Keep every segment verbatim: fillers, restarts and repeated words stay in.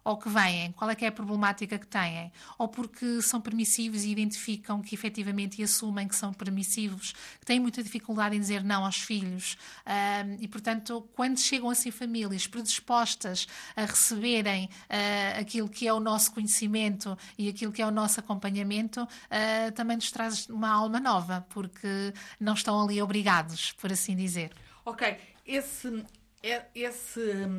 ou que vêm, qual é que é a problemática que têm, ou porque são permissivos e identificam que efetivamente e assumem que são permissivos, que têm muita dificuldade em dizer não aos filhos, um, e portanto, quando chegam assim famílias predispostas a receberem uh, aquilo que é o nosso conhecimento e aquilo que é o nosso acompanhamento, uh, também nos traz uma alma nova, porque não estão ali obrigados, por assim dizer. Ok, esse, esse,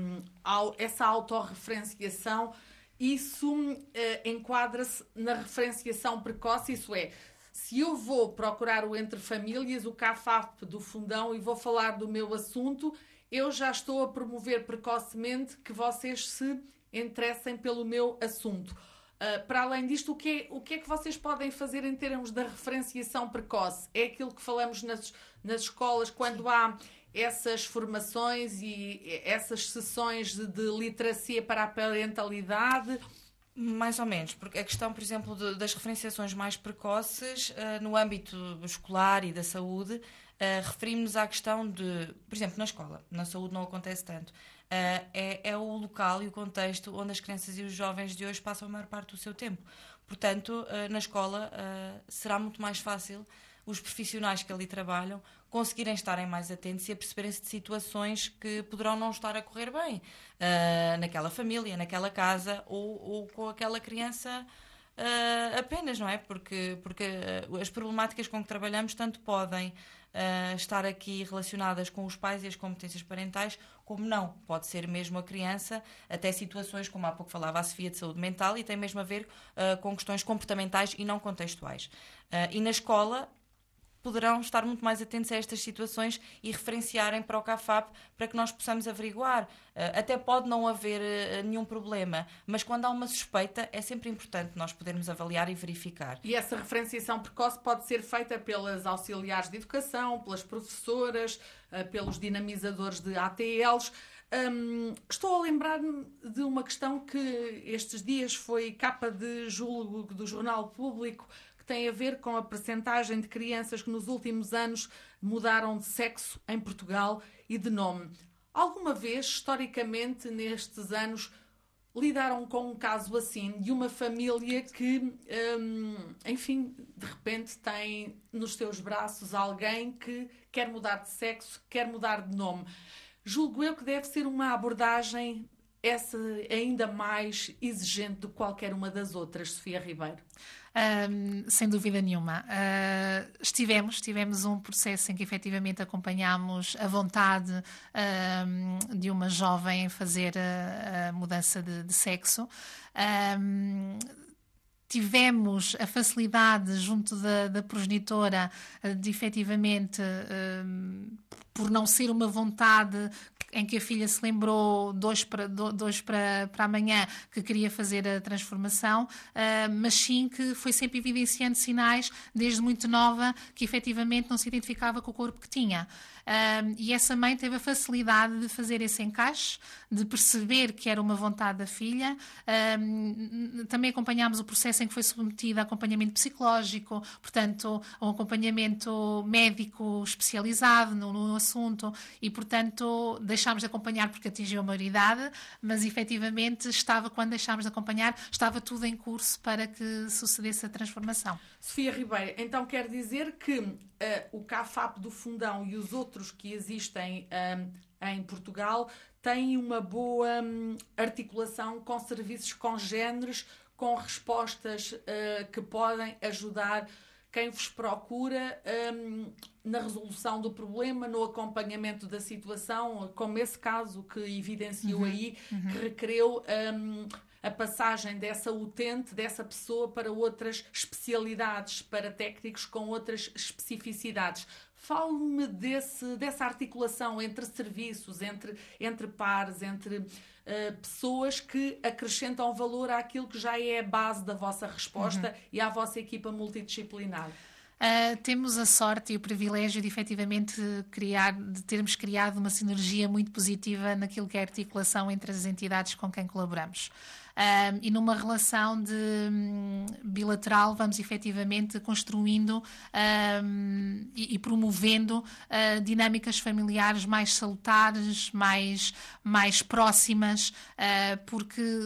essa autorreferenciação, isso uh, enquadra-se na referenciação precoce, isso é, se eu vou procurar o Entre Famílias, o C A F A P do Fundão, e vou falar do meu assunto, eu já estou a promover precocemente que vocês se interessem pelo meu assunto. Uh, para além disto, o que, é, o que é que vocês podem fazer em termos da referenciação precoce? É aquilo que falamos nas, nas escolas, quando há essas formações e essas sessões de, de literacia para a parentalidade? Mais ou menos, porque a questão, por exemplo, de, das referenciações mais precoces, uh, no âmbito escolar e da saúde, uh, referimos-nos à questão de, por exemplo, na escola, na saúde não acontece tanto, uh, é, é o local e o contexto onde as crianças e os jovens de hoje passam a maior parte do seu tempo. Portanto, uh, na escola uh, será muito mais fácil os profissionais que ali trabalham conseguirem estarem mais atentos e a perceberem-se de situações que poderão não estar a correr bem uh, naquela família, naquela casa ou, ou com aquela criança uh, apenas, não é? Porque, porque uh, as problemáticas com que trabalhamos tanto podem uh, estar aqui relacionadas com os pais e as competências parentais, como não. Pode ser mesmo a criança, até situações, como há pouco falava a Sofia, de saúde mental, e tem mesmo a ver uh, com questões comportamentais e não contextuais. Uh, e na escola poderão estar muito mais atentos a estas situações e referenciarem para o C A F A P para que nós possamos averiguar. Até pode não haver nenhum problema, mas quando há uma suspeita é sempre importante nós podermos avaliar e verificar. E essa referenciação precoce pode ser feita pelas auxiliares de educação, pelas professoras, pelos dinamizadores de A T Ls. Hum, estou a lembrar-me de uma questão que estes dias foi capa de julgo do Jornal Público, tem a ver com a percentagem de crianças que nos últimos anos mudaram de sexo em Portugal e de nome. Alguma vez, historicamente, nestes anos, lidaram com um caso assim, de uma família que, hum, enfim, de repente tem nos seus braços alguém que quer mudar de sexo, quer mudar de nome. Julgo eu que deve ser uma abordagem essa ainda mais exigente do que qualquer uma das outras, Sofia Ribeiro. Um, sem dúvida nenhuma. Uh, estivemos, tivemos um processo em que efetivamente acompanhámos a vontade um, de uma jovem em fazer a, a mudança de, de sexo. Um, tivemos a facilidade junto da, da progenitora de efetivamente, um, por não ser uma vontade em que a filha se lembrou dois para, dois para, para amanhã que queria fazer a transformação, uh, mas sim que foi sempre evidenciando sinais, desde muito nova, que efetivamente não se identificava com o corpo que tinha. Uh, e essa mãe teve a facilidade de fazer esse encaixe, de perceber que era uma vontade da filha. Uh, também acompanhámos o processo em que foi submetida a acompanhamento psicológico, portanto, um acompanhamento médico especializado no, no assunto, e, portanto, deixámos de acompanhar porque atingiu a maioridade, mas efetivamente estava, quando deixámos de acompanhar, estava tudo em curso para que sucedesse a transformação. Sofia Ribeiro, então quer dizer que uh, o C A F A P do Fundão e os outros que existem um, em Portugal têm uma boa um, articulação com serviços congêneres, com respostas uh, que podem ajudar quem vos procura um, na resolução do problema, no acompanhamento da situação, como esse caso que evidenciou uhum, aí, uhum. que requereu um, a passagem dessa utente, dessa pessoa, para outras especialidades, para técnicos com outras especificidades. Fale-me desse, dessa articulação entre serviços, entre, entre pares, entre uh, pessoas que acrescentam valor àquilo que já é a base da vossa resposta uhum. e à vossa equipa multidisciplinar. Uh, temos a sorte e o privilégio de efetivamente criar, de termos criado uma sinergia muito positiva naquilo que é a articulação entre as entidades com quem colaboramos. Uh, e numa relação de um, bilateral vamos efetivamente construindo um, e, e promovendo uh, dinâmicas familiares mais salutares, mais, mais próximas, uh, porque